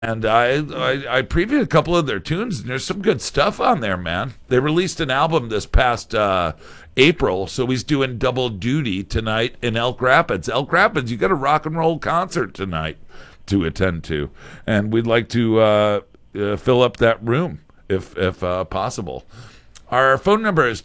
And I previewed a couple of their tunes, and there's some good stuff on there, man. They released an album this past April, so he's doing double duty tonight in Elk Rapids. Elk Rapids, you got a rock and roll concert tonight to attend to, and we'd like to fill up that room if possible. Our phone number is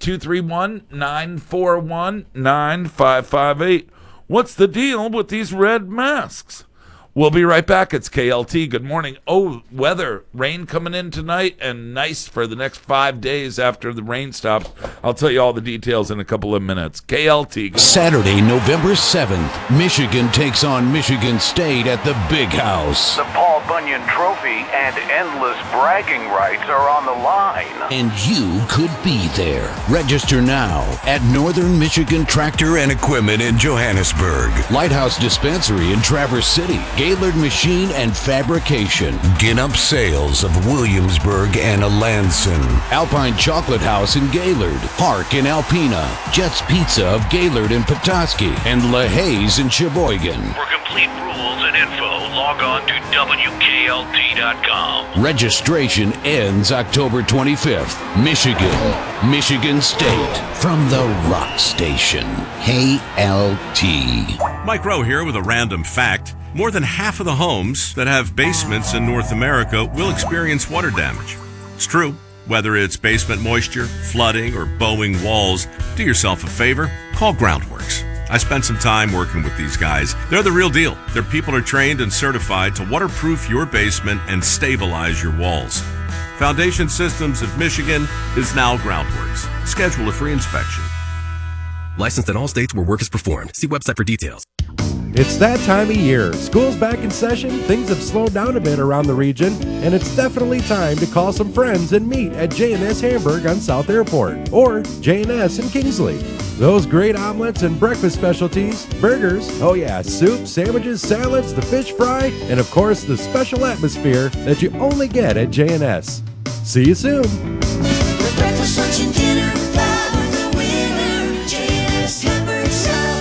231-941-9558. What's the deal with these red masks? We'll be right back. It's KLT. Good morning. Oh, weather. Rain coming in tonight and nice for the next 5 days after the rain stops. I'll tell you all the details in a couple of minutes. KLT. Saturday, November 7th, Michigan takes on Michigan State at the Big House. The Paul Bunyan Trophy and endless bragging rights are on the line. And you could be there. Register now at Northern Michigan Tractor and Equipment in Johannesburg, Lighthouse Dispensary in Traverse City, Gaylord Machine and Fabrication, Ginup Sales of Williamsburg and Alanson, Alpine Chocolate House in Gaylord, Park in Alpena, Jets Pizza of Gaylord and Petoskey, and LaHaye's in Sheboygan. For complete rules and info, log on to WKLT.com. Registration ends October 25th. Michigan State, from the Rock Station, KLT. Mike Rowe here with a random fact. More than half of the homes that have basements in North America will experience water damage. It's true. Whether it's basement moisture, flooding, or bowing walls, do yourself a favor, call Groundworks. I spent some time working with these guys. They're the real deal. Their people are trained and certified to waterproof your basement and stabilize your walls. Foundation Systems of Michigan is now Groundworks. Schedule a free inspection. Licensed in all states where work is performed. See website for details. It's that time of year. School's back in session, things have slowed down a bit around the region, and it's definitely time to call some friends and meet at J&S Hamburg on South Airport, or J&S in Kingsley. Those great omelets and breakfast specialties, burgers, oh yeah, soup, sandwiches, salads, the fish fry, and of course the special atmosphere that you only get at J&S. See you soon. The breakfast, lunch, and dinner, fly with the winner, J&S Hamburg South.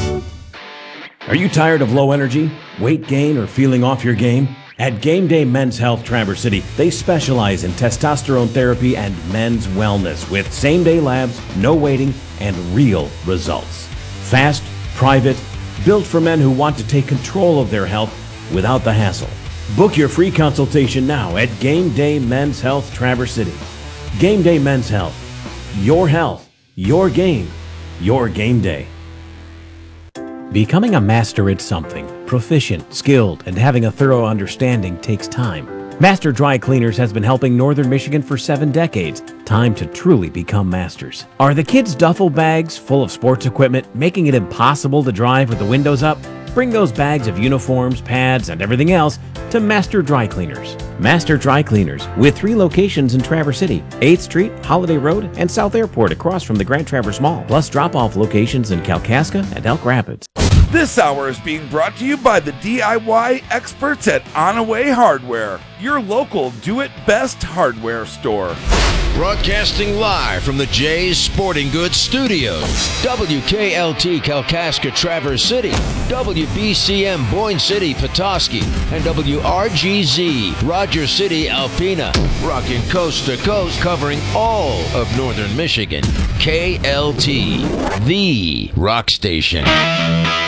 Are you tired of low energy, weight gain, or feeling off your game? At Game Day Men's Health Traverse City, they specialize in testosterone therapy and men's wellness with same-day labs, no waiting, and real results. Fast, private, built for men who want to take control of their health without the hassle. Book your free consultation now at Game Day Men's Health Traverse City. Game Day Men's Health. Your health, your game, your game day. Becoming a master at something, proficient, skilled, and having a thorough understanding takes time. Master Dry Cleaners has been helping Northern Michigan for 7 decades. Time to truly become masters. Are the kids' duffel bags full of sports equipment making it impossible to drive with the windows up? Bring those bags of uniforms, pads, and everything else to Master Dry Cleaners. Master Dry Cleaners, with 3 locations in Traverse City, 8th Street, Holiday Road, and South Airport across from the Grand Traverse Mall, plus drop-off locations in Kalkaska and Elk Rapids. This hour is being brought to you by the DIY experts at Onaway Hardware, your local do-it-best hardware store. Broadcasting live from the Jay's Sporting Goods Studios. WKLT Kalkaska Traverse City, WBCM Boyne City Petoskey, and WRGZ Rogers City Alpena. Rocking coast to coast, covering all of Northern Michigan. KLT, the rock station.